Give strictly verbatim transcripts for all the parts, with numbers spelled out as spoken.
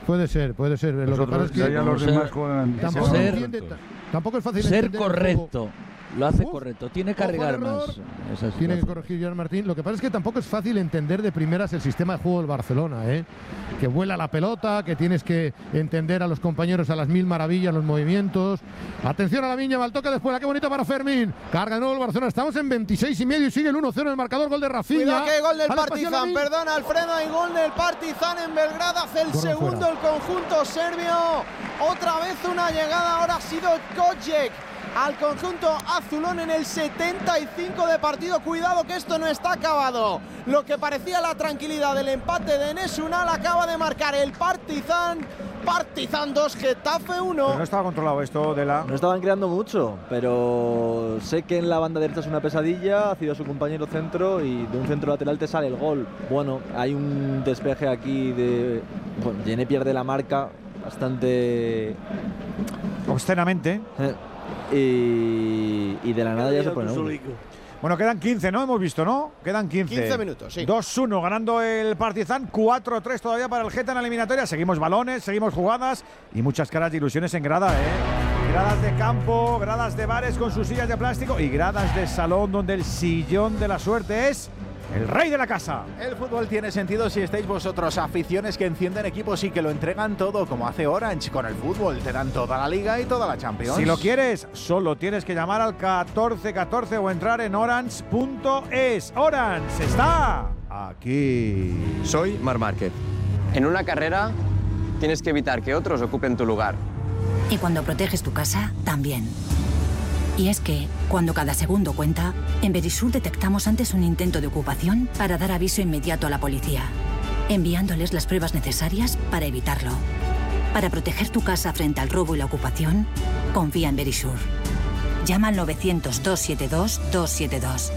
Puede ser, puede ser. Lo que pasa es que ya los demás juegan. Tampoco, ser, entiende, tampoco es fácil ser entender correcto. Lo hace Uf, correcto. Tiene que arreglar más. Tiene que corregir Joan Martín. Lo que pasa es que tampoco es fácil entender de primeras el sistema de juego del Barcelona, ¿eh? Que vuela la pelota, que tienes que entender a los compañeros a las mil maravillas, los movimientos. Atención a la Viña, mal toque después. Qué bonito para Fermín. Carga de nuevo el Barcelona. Estamos en veintiséis y medio y sigue el uno cero en el marcador. Gol de Rafinha. Cuidado que hay gol del Al Partizan. Perdona, Alfredo. Hay gol del Partizan en Belgrado. Hace el Corre segundo fuera. el conjunto serbio. Otra vez una llegada. Ahora ha sido Kojek al conjunto azulón en el setenta y cinco de partido. Cuidado que esto no está acabado. Lo que parecía la tranquilidad del empate de Enes Ünal acaba de marcar el Partizan. Partizan dos, Getafe uno. Pero no estaba controlado esto de la... No estaban creando mucho, pero sé que en la banda derecha es una pesadilla. Ha sido su compañero centro y de un centro lateral te sale el gol. Bueno, hay un despeje aquí de... Bueno, Yené pierde la marca bastante... obscenamente. Eh. Y, y de la nada ya se pone uno. Bueno, quedan quince, ¿no? Hemos visto, ¿no? Quedan quince. quince minutos, sí. dos uno ganando el Partizan, cuatro tres todavía para el Geta en la eliminatoria. Seguimos balones, seguimos jugadas y muchas caras de ilusiones en grada, ¿eh? Gradas de campo, gradas de bares con sus sillas de plástico y gradas de salón donde el sillón de la suerte es el rey de la casa. El fútbol tiene sentido si estáis vosotros, aficiones que encienden equipos y que lo entregan todo, como hace Orange con el fútbol. Te dan toda la Liga y toda la Champions. Si lo quieres, solo tienes que llamar al catorce catorce o entrar en orange punto es. Orange está aquí. Soy Marc Márquez. En una carrera tienes que evitar que otros ocupen tu lugar. Y cuando proteges tu casa, también. Y es que, cuando cada segundo cuenta, en Verisur detectamos antes un intento de ocupación para dar aviso inmediato a la policía, enviándoles las pruebas necesarias para evitarlo. Para proteger tu casa frente al robo y la ocupación, confía en Verisur. Llama al novecientos, doscientos setenta y dos, doscientos setenta y dos.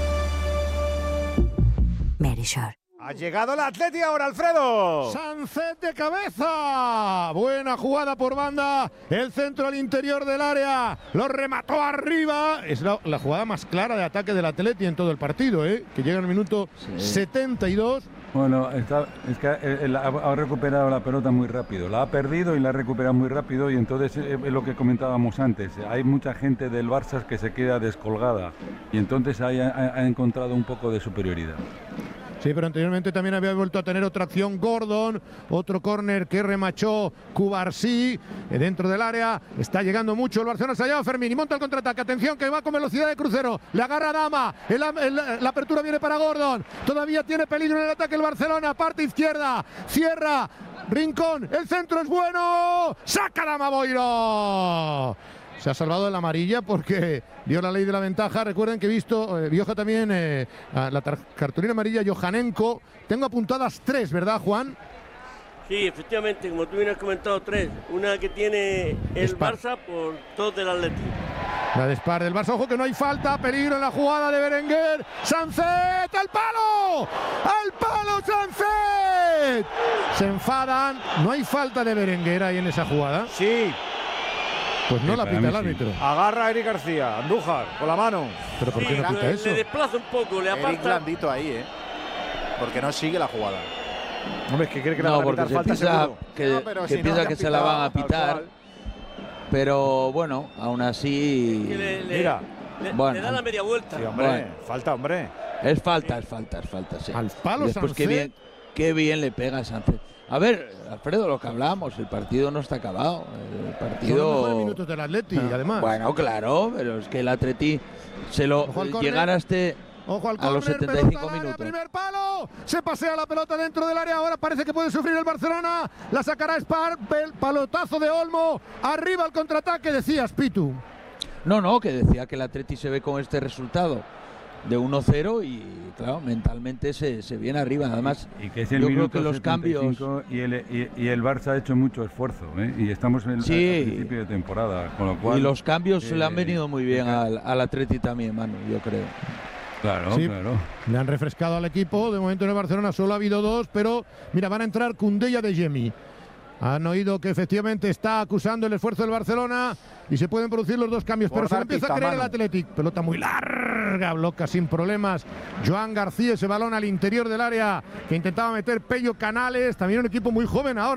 Verisur. Ha llegado el Atleti ahora, Alfredo. Sánchez de cabeza. Buena jugada por banda. El centro al interior del área. Lo remató arriba. Es la, la jugada más clara de ataque del Atleti en todo el partido, ¿eh? Que llega en el minuto sí. setenta y dos. Bueno, está, es que él ha, ha recuperado la pelota muy rápido. La ha perdido y la ha recuperado muy rápido. Y entonces es lo que comentábamos antes. Hay mucha gente del Barça que se queda descolgada. Y entonces ahí ha, ha encontrado un poco de superioridad. Sí, pero anteriormente también había vuelto a tener otra acción Gordon, otro córner que remachó Cubarsí dentro del área. Está llegando mucho el Barcelona, se ha llevado Fermín y monta el contraataque. Atención que va con velocidad de crucero, le agarra Dama, el, el, la apertura viene para Gordon. Todavía tiene peligro en el ataque el Barcelona, parte izquierda, cierra, Rincón, el centro es bueno, saca Dama Boiro. Se ha salvado de la amarilla porque dio la ley de la ventaja. Recuerden que he visto, eh, Bioja también, eh, la cartulina amarilla, Johanenko. Tengo apuntadas tres, ¿verdad, Juan? Sí, efectivamente, como tú bien has comentado, tres. Una que tiene el Spar. Barça por dos del Atleti. La de Spar del Barça. Ojo que no hay falta. Peligro en la jugada de Berenguer. ¡Sánchez! ¡Al palo! ¡Al palo, Sánchez! Se enfadan. No hay falta de Berenguer ahí en esa jugada. Sí. Pues no sí, la pita el sí. árbitro. Agarra a Eric García, Andújar, con la mano. ¿Pero por Sí, qué no pita le, eso? le desplaza un poco, le Eric aparta. blandito ahí, ¿eh? Porque no sigue la jugada. Hombre, es que cree que la No, van a porque pitar se falta piensa seguro. que, No, pero que, si no, piensa le que han se la van a pitado, tal pitar. cual. Pero bueno, aún así. Que le, le- Mira. le- Bueno. le da la media vuelta. Sí, hombre, Bueno. falta, hombre. Es falta, es falta, es falta, sí. Al palo, Y después qué Sánchez. bien, qué bien le pega a Sánchez. A ver, Alfredo, lo que hablábamos, el partido no está acabado. El Son los partido. mejores minutos del Atleti, además. Bueno, claro, pero es que el Atleti se lo Ojo al córner. llegar a este. Ojo al A los córner, setenta y pelota cinco al área, minutos. primer palo, se pasea la pelota dentro del área, ahora parece que puede sufrir el Barcelona, la sacará Spar, pel- palotazo de Olmo, arriba el contraataque, decías, Pitu. No, no, que decía que el Atleti se ve con este resultado de uno cero y, claro, mentalmente se, se viene arriba. Además, Y que es el yo creo minuto que los setenta y cinco cambios. y el, y, y el Barça ha hecho mucho esfuerzo, ¿eh? Y estamos en Sí. al principio de temporada, con lo cual. Y los cambios eh, le han venido muy bien eh, al, al Atleti también, Manu, yo creo. Claro, Sí. claro. Le han refrescado al equipo, de momento en el Barcelona solo ha habido dos, pero mira, van a entrar Koundé y Adeyemi. Han oído que efectivamente está acusando el esfuerzo del Barcelona y se pueden producir los dos cambios, pero se lo empieza a creer el Athletic. Pelota muy larga, bloca sin problemas. Joan García, ese balón al interior del área que intentaba meter Pello Canales, también un equipo muy joven ahora.